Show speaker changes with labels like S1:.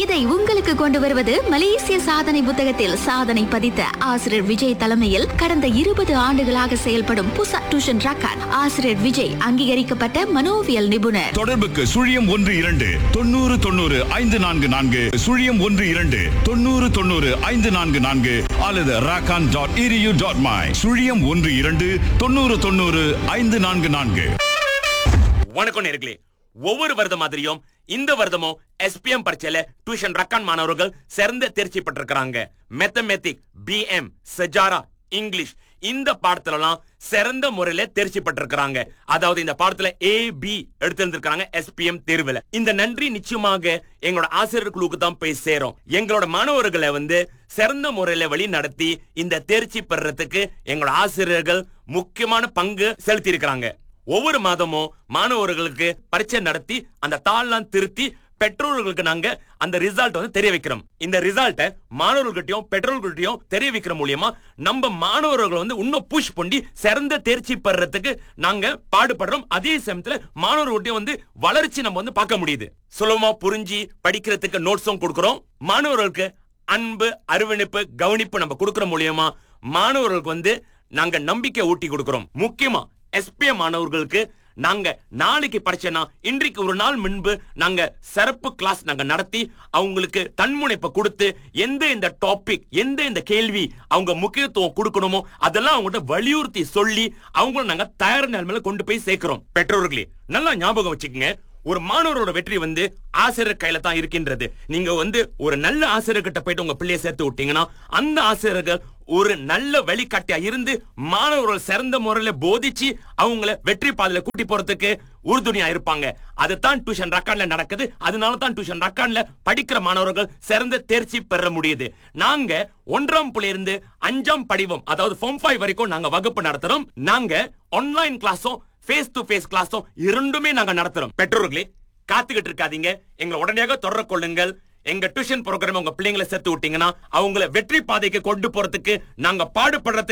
S1: இதை உங்களுக்கு கொண்டு வருவது மலேசிய சாதனை புத்தகத்தில் சாதனை பதித்த ஆசிரியர் விஜய் தலைமையில் கடந்த 20 ஆண்டுகளாக செயல்படும் புசாட் டியூஷன் ரக்கான். ஆசிரியர் விஜய் அங்கீகரிக்கப்பட்ட மனோவியல் நிபுணர்.
S2: தொடர்புக்கு 02 90 90 544 02 90 90 544 அல்லது rakan.edu.my 02 90 90 544.
S3: வணக்கம் நேயர்களே. ஒவ்வொரு வருடம் மாதிரியும் இந்த வருடமும் எஸ்பிஎம் பரீட்சையில டியூஷன் ரக்கான் மாணவர்கள் சிறந்த தேர்ச்சி பெற்றிருக்கிறாங்க. மேத்தமேட்டிக், பிஎம், சஜாரா, இங்கிலீஷ் இந்த பாடத்துலலாம் சிறந்த முறையில தேர்ச்சி பெற்றிருக்கிறாங்க. அதாவது இந்த பாடத்துல A-B எடுத்திருந்திருக்காங்க எஸ்பிஎம் தேர்வுல. இந்த நன்றி நிச்சயமாக எங்களோட ஆசிரியர்களுக்கு தான் போய் சேரும். எங்களோட மாணவர்களை சிறந்த முறையில வழி நடத்தி இந்த தேர்ச்சி பெறறதுக்கு எங்களோட ஆசிரியர்கள் முக்கியமான பங்கு செலுத்தி இருக்கிறாங்க. ஒவ்வொரு மாதமும் மாணவர்களுக்கு பரீட்சை நடத்தி அந்த தாள்லாம் திருத்தி பெற்றோர்களுக்கு நாங்க அந்த ரிசல்ட் தெரிய வைக்கிறோம். இந்த ரிசல்ட்டை மாணவர்கள்கிட்டயும் பெற்றோர்கள்கிட்டயும் தெரிய வைக்கிற மூலியமா நம்ம மாணவர்கள் இன்னும் புஷ் பண்ணி சிறந்த தேர்ச்சி பெறறதுக்கு நாங்க பாடுபடுறோம். அதே சமயத்துல மாணவர்கள்கிட்டயும் வளர்ச்சி நம்ம பார்க்க முடியுது. சுலபமா புரிஞ்சு படிக்கிறதுக்கு நோட்ஸும் கொடுக்கிறோம். மாணவர்களுக்கு அன்பு, அரவணைப்பு, கவனிப்பு நம்ம கொடுக்கிற மூலியமா மாணவர்களுக்கு நாங்க நம்பிக்கை ஊட்டி கொடுக்கிறோம். முக்கியமா எஸ்பிஎம் மாணவர்களுக்கு நாங்க நாளைக்கு பரீட்சைனா இன்றைக்கு ஒரு நாள் முன்பு நாங்க சிறப்பு கிளாஸ் நாங்க நடத்தி அவங்களுக்கு தன்முனைப்பை கொடுத்து இந்த டாபிக் இந்த கேள்வி அவங்க முக்கியத்துவம் கொடுக்கணுமோ அதெல்லாம் அவங்கள்ட்ட வலியுறுத்தி சொல்லி அவங்கள நாங்க தயார் நிலைமையில கொண்டு போய் சேர்க்கிறோம். பெற்றோர்களே நல்லா ஞாபகம் வச்சுக்கோங்க, ஒரு மாணவரோட வெற்றி ஆசிரியர் கையில தான் இருக்கின்றது. நீங்க ஒரு நல்ல ஆசிரியர்கிட்ட போயிட்டு உங்க பிள்ளைய சேர்த்து விட்டீங்கன்னா அந்த ஆசிரியர்கள் ஒரு நல்ல வழிகாட்டியா இருந்து மாணவர்கள் சிறந்த முறையில போதிச்சு அவங்கள வெற்றி பாதையில கூட்டி போறதுக்கு உறுதுணையா இருப்பாங்க. அதுதான் டியூஷன் ரக்கான்ல நடக்குது. அதனால தான் டியூஷன் ரக்கான்ல படிக்கிற மாணவர்கள் சிறந்த தேர்ச்சி பெற முடியுது. நாங்க 1ஆம் புள்ளியிலிருந்து 5ஆம் படிவம் அதாவது Form 5 வரைக்கும் நாங்க வகுப்பு நடத்துறோம். நாங்க ஆன்லைன் கிளாஸும் ஃபேஸ் டு ஃபேஸ் கிளாஸும் இரண்டுமே நாங்க நடத்துறோம். பெற்றோர்களே காத்துக்கிட்டு இருக்காதீங்க, எங்களை உடனடியாக தொடர்பு கொள்ளுங்கள். எங்க டியூஷன் ப்ரோக்ராம் உங்க பிள்ளைங்களை சேர்த்து விட்டீங்கன்னா அவங்கள வெற்றி பாதைக்கு கொண்டு போறதுக்கு நாங்க பாடுபடுறதுக்கு